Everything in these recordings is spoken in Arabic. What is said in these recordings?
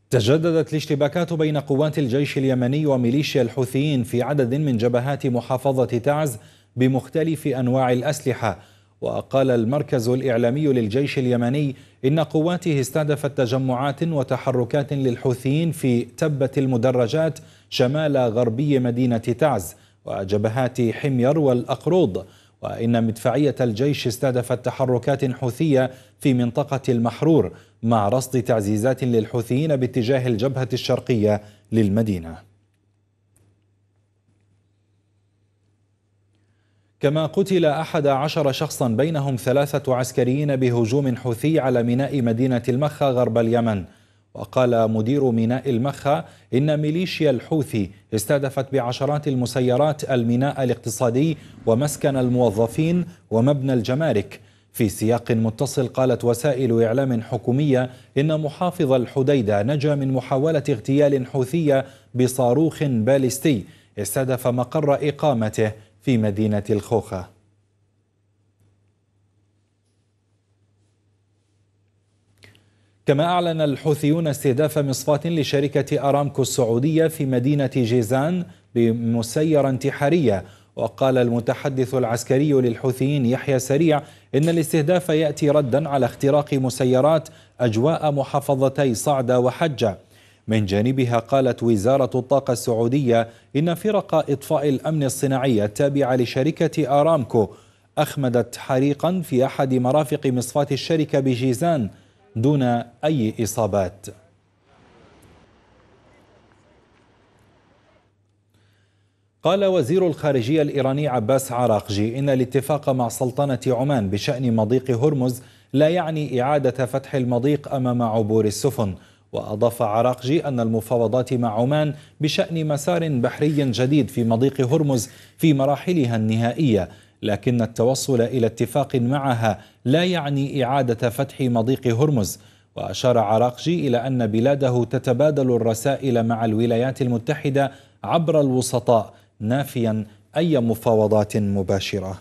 تجددت الاشتباكات بين قوات الجيش اليمني وميليشيا الحوثيين في عدد من جبهات محافظة تعز بمختلف أنواع الأسلحة. وقال المركز الإعلامي للجيش اليمني إن قواته استهدفت تجمعات وتحركات للحوثيين في تبة المدرجات شمال غربي مدينة تعز وجبهات حمير والأقروض، وإن مدفعية الجيش استهدفت تحركات حوثية في منطقة المحرور مع رصد تعزيزات للحوثيين باتجاه الجبهة الشرقية للمدينة. كما قتل 11 شخصا بينهم 3 عسكريين بهجوم حوثي على ميناء مدينة المخا غرب اليمن. وقال مدير ميناء المخا إن ميليشيا الحوثي استهدفت بعشرات المسيرات الميناء الاقتصادي ومسكن الموظفين ومبنى الجمارك. في سياق متصل قالت وسائل إعلام حكومية إن محافظ الحديدة نجا من محاولة اغتيال حوثية بصاروخ باليستي استهدف مقر إقامته في مدينة الخوخة. كما أعلن الحوثيون استهداف مصفاة لشركة أرامكو السعودية في مدينة جيزان بمسيرة انتحارية. وقال المتحدث العسكري للحوثيين يحيى سريع إن الاستهداف يأتي ردا على اختراق مسيرات أجواء محافظتي صعدة وحجة. من جانبها قالت وزارة الطاقة السعودية إن فرق إطفاء الأمن الصناعي التابعة لشركة أرامكو أخمدت حريقا في أحد مرافق مصفاة الشركة بجيزان دون أي إصابات. قال وزير الخارجية الإيراني عباس عراقجي إن الاتفاق مع سلطنة عمان بشأن مضيق هرمز لا يعني إعادة فتح المضيق أمام عبور السفن. وأضاف عراقجي أن المفاوضات مع عمان بشأن مسار بحري جديد في مضيق هرمز في مراحلها النهائية، لكن التوصل إلى اتفاق معها لا يعني إعادة فتح مضيق هرمز. وأشار عراقجي إلى أن بلاده تتبادل الرسائل مع الولايات المتحدة عبر الوسطاء، نافيا أي مفاوضات مباشرة.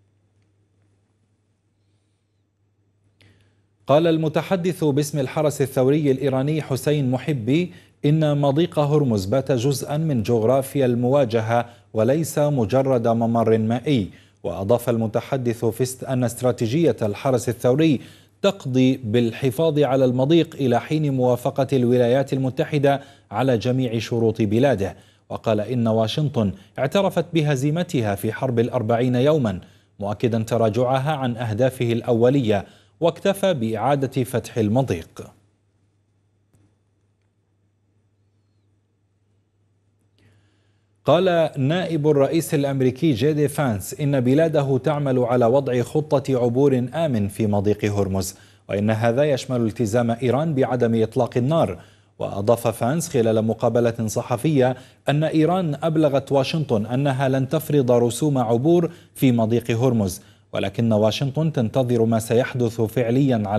قال المتحدث باسم الحرس الثوري الإيراني حسين محبي إن مضيق هرمز بات جزءا من جغرافيا المواجهة وليس مجرد ممر مائي. وأضاف المتحدث أن استراتيجية الحرس الثوري تقضي بالحفاظ على المضيق إلى حين موافقة الولايات المتحدة على جميع شروط بلاده. وقال إن واشنطن اعترفت بهزيمتها في حرب 40 يوما، مؤكدا تراجعها عن أهدافه الأولية، واكتفى بإعادة فتح المضيق. قال نائب الرئيس الأمريكي جيدي فانس إن بلاده تعمل على وضع خطة عبور آمن في مضيق هرمز، وإن هذا يشمل التزام إيران بعدم إطلاق النار. وأضاف فانس خلال مقابلة صحفية أن إيران أبلغت واشنطن أنها لن تفرض رسوم عبور في مضيق هرمز، ولكن واشنطن تنتظر ما سيحدث فعليا على